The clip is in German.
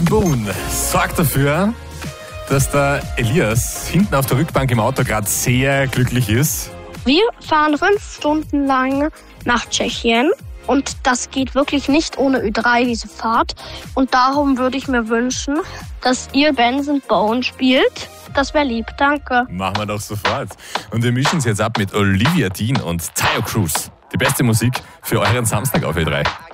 Benson Boone sorgt dafür, dass der Elias hinten auf der Rückbank im Auto gerade sehr glücklich ist. Wir fahren 5 Stunden lang nach Tschechien und das geht wirklich nicht ohne Ö3, diese Fahrt. Und darum würde ich mir wünschen, dass ihr Benson Boone spielt. Das wäre lieb, danke. Machen wir doch sofort. Und wir mischen es jetzt ab mit Olivia Dean und Tayo Cruz. Die beste Musik für euren Samstag auf Ö3.